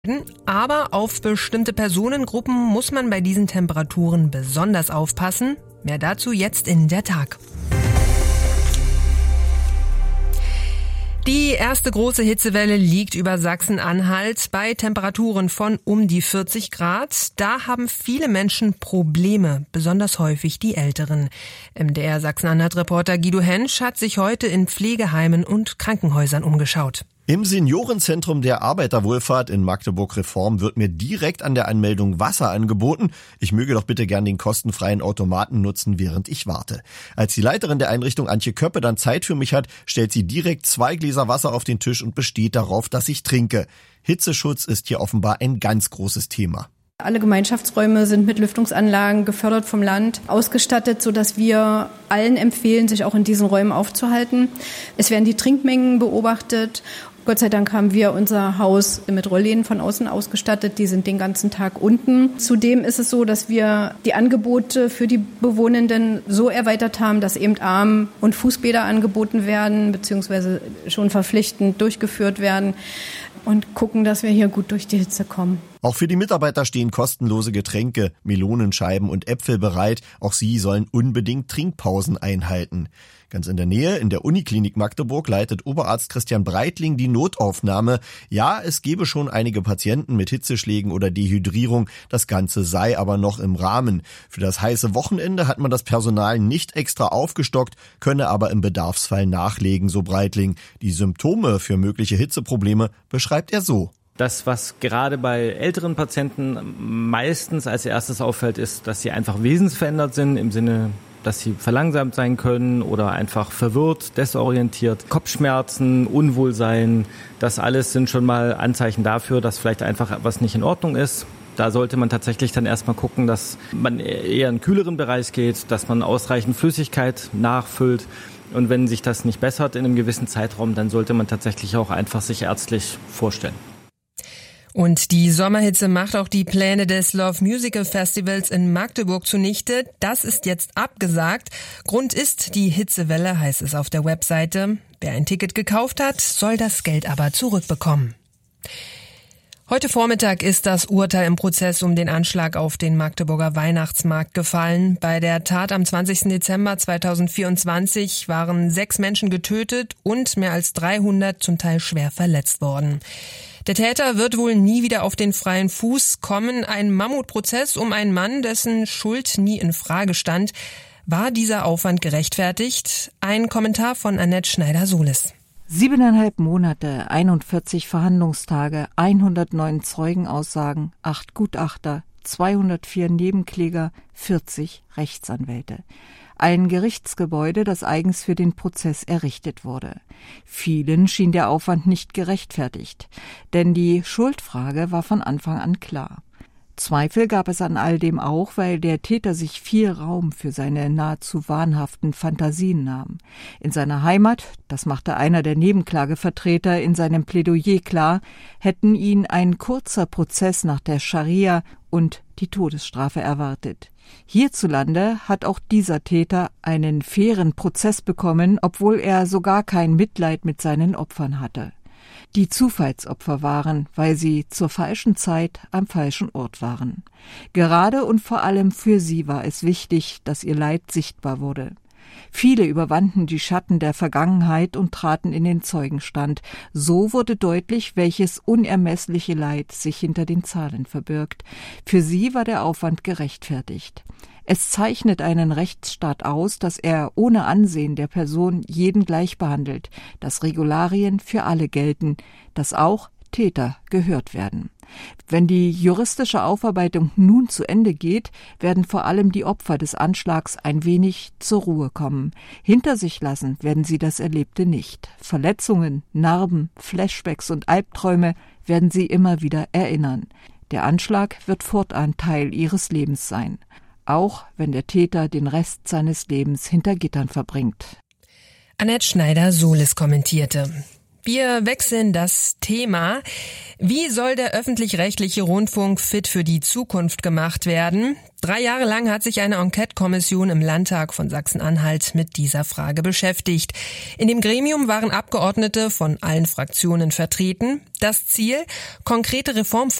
Aber auf bestimmte Personengruppen muss man bei diesen Temperaturen besonders aufpassen. Mehr dazu jetzt in der Tag. Die erste große Hitzewelle liegt über Sachsen-Anhalt bei Temperaturen von um die 40 Grad. Da haben viele Menschen Probleme, besonders häufig die Älteren. MDR Sachsen-Anhalt-Reporter Guido Hensch hat sich heute in Pflegeheimen und Krankenhäusern umgeschaut. Im Seniorenzentrum der Arbeiterwohlfahrt in Magdeburg-Reform wird mir direkt an der Anmeldung Wasser angeboten. Ich möge doch bitte gern den kostenfreien Automaten nutzen, während ich warte. Als die Leiterin der Einrichtung Antje Köppe dann Zeit für mich hat, stellt sie direkt 2 Gläser Wasser auf den Tisch und besteht darauf, dass ich trinke. Hitzeschutz ist hier offenbar ein ganz großes Thema. Alle Gemeinschaftsräume sind mit Lüftungsanlagen gefördert vom Land ausgestattet, sodass wir allen empfehlen, sich auch in diesen Räumen aufzuhalten. Es werden die Trinkmengen beobachtet. Gott sei Dank haben wir unser Haus mit Rollläden von außen ausgestattet. Die sind den ganzen Tag unten. Zudem ist es so, dass wir die Angebote für die Bewohnenden so erweitert haben, dass eben Arm- und Fußbäder angeboten werden, beziehungsweise schon verpflichtend durchgeführt werden und gucken, dass wir hier gut durch die Hitze kommen. Auch für die Mitarbeiter stehen kostenlose Getränke, Melonenscheiben und Äpfel bereit. Auch sie sollen unbedingt Trinkpausen einhalten. Ganz in der Nähe, in der Uniklinik Magdeburg, leitet Oberarzt Christian Breitling die Notaufnahme. Ja, es gebe schon einige Patienten mit Hitzeschlägen oder Dehydrierung. Das Ganze sei aber noch im Rahmen. Für das heiße Wochenende hat man das Personal nicht extra aufgestockt, könne aber im Bedarfsfall nachlegen, so Breitling. Die Symptome für mögliche Hitzeprobleme beschreibt er so. Das, was gerade bei älteren Patienten meistens als erstes auffällt, ist, dass sie einfach wesensverändert sind, im Sinne, dass sie verlangsamt sein können oder einfach verwirrt, desorientiert. Kopfschmerzen, Unwohlsein, das alles sind schon mal Anzeichen dafür, dass vielleicht einfach was nicht in Ordnung ist. Da sollte man tatsächlich dann erstmal gucken, dass man eher in einen kühleren Bereich geht, dass man ausreichend Flüssigkeit nachfüllt. Und wenn sich das nicht bessert in einem gewissen Zeitraum, dann sollte man tatsächlich auch einfach sich ärztlich vorstellen. Und die Sommerhitze macht auch die Pläne des Love Musical Festivals in Magdeburg zunichte. Das ist jetzt abgesagt. Grund ist die Hitzewelle, heißt es auf der Webseite. Wer ein Ticket gekauft hat, soll das Geld aber zurückbekommen. Heute Vormittag ist das Urteil im Prozess um den Anschlag auf den Magdeburger Weihnachtsmarkt gefallen. Bei der Tat am 20. Dezember 2024 waren 6 Menschen getötet und mehr als 300 zum Teil schwer verletzt worden. Der Täter wird wohl nie wieder auf den freien Fuß kommen. Ein Mammutprozess um einen Mann, dessen Schuld nie in Frage stand. War dieser Aufwand gerechtfertigt? Ein Kommentar von Annette Schneider-Solis. 7,5 Monate, 41 Verhandlungstage, 109 Zeugenaussagen, 8 Gutachter, 204 Nebenkläger, 40 Rechtsanwälte. Ein Gerichtsgebäude, das eigens für den Prozess errichtet wurde. Vielen schien der Aufwand nicht gerechtfertigt, denn die Schuldfrage war von Anfang an klar. Zweifel gab es an all dem auch, weil der Täter sich viel Raum für seine nahezu wahnhaften Fantasien nahm. In seiner Heimat, das machte einer der Nebenklagevertreter in seinem Plädoyer klar, hätten ihn ein kurzer Prozess nach der Scharia und die Todesstrafe erwartet. Hierzulande hat auch dieser Täter einen fairen Prozess bekommen, obwohl er sogar kein Mitleid mit seinen Opfern hatte. Die Zufallsopfer waren, weil sie zur falschen Zeit am falschen Ort waren. Gerade und vor allem für sie war es wichtig, dass ihr Leid sichtbar wurde. Viele überwanden die Schatten der Vergangenheit und traten in den Zeugenstand. So wurde deutlich, welches unermessliche Leid sich hinter den Zahlen verbirgt. Für sie war der Aufwand gerechtfertigt. Es zeichnet einen Rechtsstaat aus, dass er ohne Ansehen der Person jeden gleich behandelt, dass Regularien für alle gelten, dass auch Täter gehört werden. Wenn die juristische Aufarbeitung nun zu Ende geht, werden vor allem die Opfer des Anschlags ein wenig zur Ruhe kommen. Hinter sich lassen werden sie das Erlebte nicht. Verletzungen, Narben, Flashbacks und Albträume werden sie immer wieder erinnern. Der Anschlag wird fortan Teil ihres Lebens sein, auch wenn der Täter den Rest seines Lebens hinter Gittern verbringt. Annette Schneider-Solis kommentierte. Wir wechseln das Thema. Wie soll der öffentlich-rechtliche Rundfunk fit für die Zukunft gemacht werden? 3 Jahre lang hat sich eine Enquete-Kommission im Landtag von Sachsen-Anhalt mit dieser Frage beschäftigt. In dem Gremium waren Abgeordnete von allen Fraktionen vertreten. Das Ziel: konkrete Reformvorschläge